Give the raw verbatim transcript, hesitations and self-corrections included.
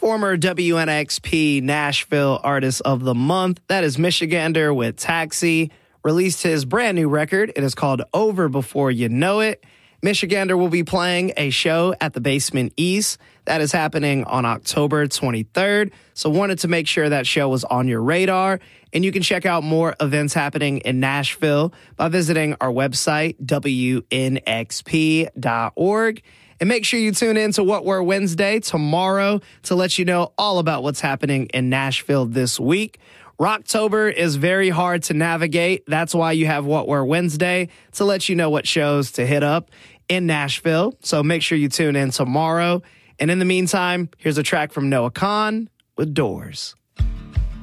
former W N X P Nashville Artist of the Month. That is Michigander with Taxi. Released his brand new record. It is called Over Before You Know It. Michigander will be playing a show at the Basement East. That is happening on October twenty-third. So wanted to make sure that show was on your radar. And you can check out more events happening in Nashville by visiting our website, W N X P dot org. And make sure you tune in to What Were Wednesday tomorrow to let you know all about what's happening in Nashville this week. Rocktober is very hard to navigate. That's why you have What Were Wednesday to let you know what shows to hit up in Nashville. So make sure you tune in tomorrow. And in the meantime, here's a track from Noah Kahan with Doors.